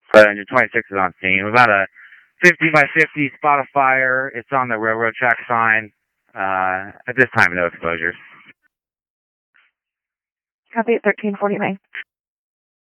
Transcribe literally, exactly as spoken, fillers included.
But engine twenty-six is on scene. We've got a fifty by fifty spot of fire. It's on the railroad track sign. Uh, at this time, no exposures. Copy at thirteen forty-nine.